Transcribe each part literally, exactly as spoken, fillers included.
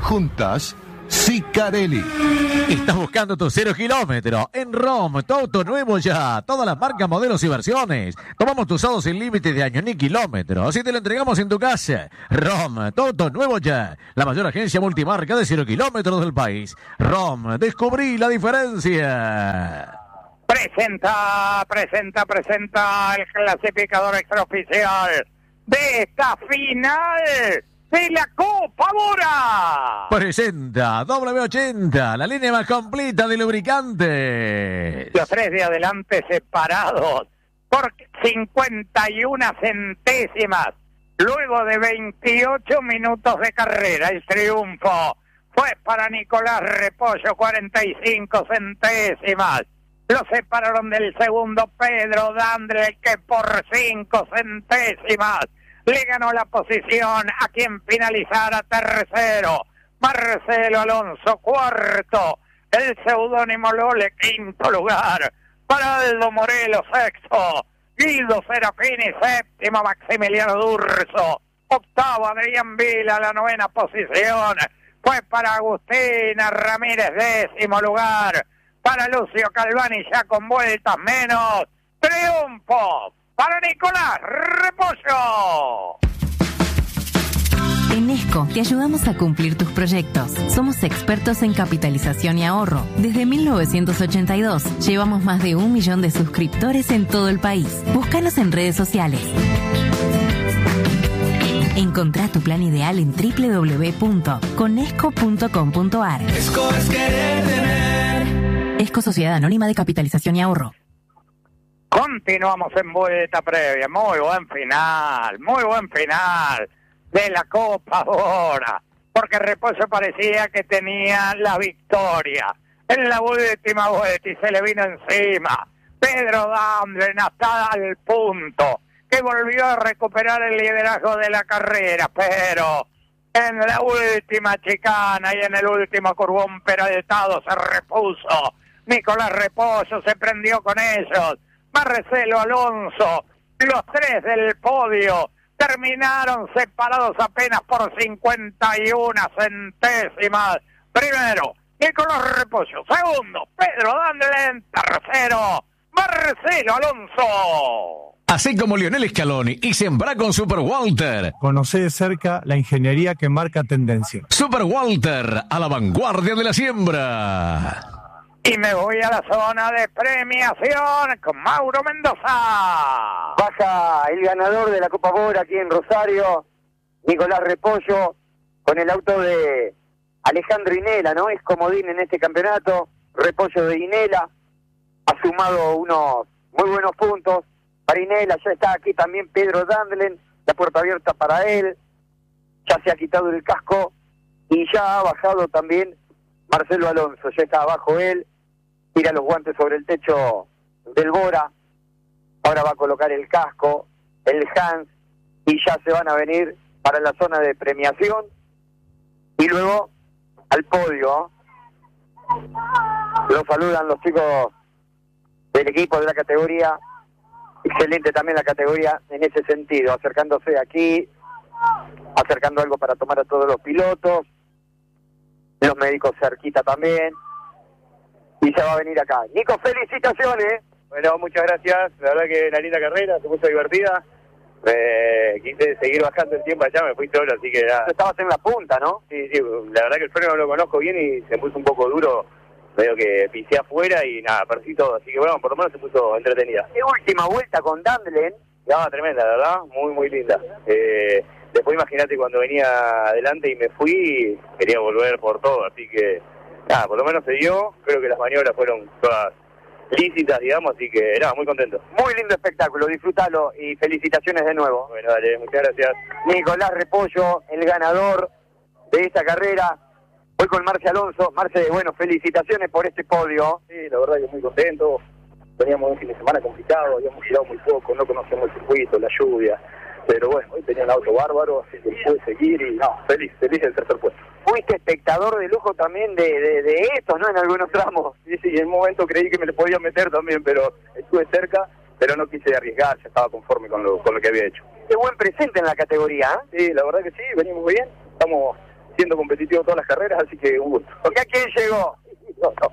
juntas, Sicarelli. Estás buscando tu cero kilómetro en ROM, tu auto nuevo ya, todas las marcas, modelos y versiones. Tomamos tu usado sin límite de años ni kilómetros, así te lo entregamos en tu casa. ROM, tu auto nuevo ya, la mayor agencia multimarca de cero kilómetros del país. ROM, descubrí la diferencia. Presenta, presenta, presenta el clasificador extraoficial de esta final de la Copa Bora. Presenta W ochenta, la línea más completa de lubricantes. Los tres de adelante separados por cincuenta y una centésimas. Luego de veintiocho minutos de carrera, el triunfo fue para Nicolás Repollo, cuarenta y cinco centésimas. Lo separaron del segundo Pedro Dandre, que por cinco centésimas le ganó la posición a quien finalizara tercero. Marcelo Alonso, cuarto. El seudónimo Lole, quinto lugar. Para Aldo Morelos, sexto. Guido Serafini, séptimo. Maximiliano Durso, octavo. Adrián Vila, la novena posición. Fue para Agustina Ramírez, décimo lugar. Para Lucio Calvani, ya con vueltas menos. Triunfo para Nicolás Repollo. En ESCO te ayudamos a cumplir tus proyectos. Somos expertos en capitalización y ahorro. Desde mil novecientos ochenta y dos llevamos más de un millón de suscriptores en todo el país. Búscanos en redes sociales. Encontrá tu plan ideal en doble u doble u doble u punto conesco punto com punto a r. ESCO es querer tener. ESCO Sociedad Anónima de Capitalización y Ahorro. Continuamos en vuelta previa. Muy buen final, muy buen final de la Copa Bora, porque Repollo parecía que tenía la victoria en la última vuelta y se le vino encima Pedro Dandren hasta al punto que volvió a recuperar el liderazgo de la carrera, pero en la última chicana y en el último curvón peraltado se repuso Nicolás Repollo, se prendió con ellos. Marcelo Alonso, los tres del podio terminaron separados apenas por cincuenta y una centésimas. Primero, Nicolás Repollo. Segundo, Pedro Dandlen. Tercero, Marcelo Alonso. Así como Lionel Scaloni y sembrá con Super Walter. Conocé de cerca la ingeniería que marca tendencia. Super Walter, a la vanguardia de la siembra. Y me voy a la zona de premiación con Mauro Mendoza. Baja el ganador de la Copa Bora aquí en Rosario, Nicolás Repollo, con el auto de Alejandro Inela, ¿no? Es comodín en este campeonato. Repollo de Inela ha sumado unos muy buenos puntos para Inela. Ya está aquí también Pedro Dandlen, la puerta abierta para él. Ya se ha quitado el casco y ya ha bajado también Marcelo Alonso. Ya está abajo él, tira los guantes sobre el techo del Bora. Ahora va a colocar el casco, el Hans, y ya se van a venir para la zona de premiación y luego al podio. Los saludan los chicos del equipo de la categoría. Excelente también la categoría en ese sentido, acercándose aquí, acercando algo para tomar a todos los pilotos, los médicos cerquita también, y se va a venir acá. Nico, felicitaciones. Bueno, muchas gracias, la verdad que una linda carrera, se puso divertida. Eh, quise seguir bajando el tiempo allá, me fui solo, así que ya... Estabas en la punta, ¿no? Sí, sí, la verdad que el freno no lo conozco bien y se puso un poco duro, medio que pisé afuera y nada, perdí todo, así que bueno, por lo menos se puso entretenida. Qué última vuelta con Dandlen. No, tremenda, la verdad, muy, muy linda. Eh, después imagínate cuando venía adelante y me fui, quería volver por todo, así que nada, por lo menos se dio, creo que las maniobras fueron todas lícitas, digamos, así que nada, muy contento. Muy lindo espectáculo, disfrútalo y felicitaciones de nuevo. Bueno, dale, muchas gracias. Nicolás Repollo, el ganador de esta carrera. Voy con Marce Alonso. Marce, bueno, felicitaciones por este podio. Sí, la verdad que muy contento. Teníamos un fin de semana complicado, habíamos girado muy poco, no conocíamos el circuito, la lluvia. Pero bueno, hoy tenía un auto bárbaro, así que pude seguir y no, feliz, feliz del tercer puesto. Fuiste espectador de lujo también de, de, de estos, ¿no? En algunos tramos. Sí, sí, en un momento creí que me le podía meter también, pero estuve cerca, pero no quise arriesgar, ya estaba conforme con lo, con lo que había hecho. Qué buen presente en la categoría, ¿eh? Sí, la verdad que sí, venimos muy bien, estamos siendo competitivo todas las carreras, así que un gusto. ¿Porque a quién llegó? No, no.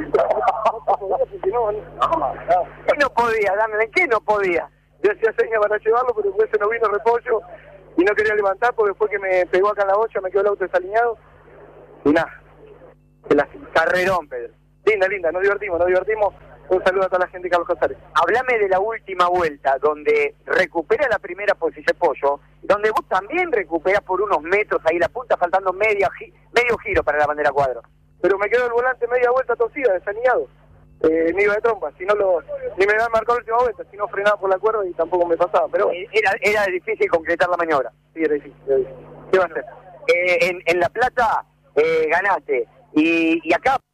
¿Qué no podía, Dame? ¿Qué no podía? Yo hacía señas para llevarlo, pero después se no vino Repollo y no quería levantar porque después que me pegó acá en la bocha me quedó el auto desalineado. Y nada. Carrerón, Pedro. Linda, linda, nos divertimos, nos divertimos. Un saludo a toda la gente de Carlos Casares. Háblame de la última vuelta, donde recupera la primera posición Pollo, donde vos también recuperás por unos metros ahí la punta, faltando media, medio giro para la bandera cuadro. Pero me quedó el volante media vuelta torcida, desalineado. Eh, me iba de trompa, si no lo, ni me habían marcado la última vuelta, si no frenaba por la cuerda y tampoco me pasaba. Pero era, era difícil concretar la maniobra. Sí, era difícil. Era difícil. ¿Qué va a hacer? Eh, en, en La Plata eh, ganaste, y, y acá...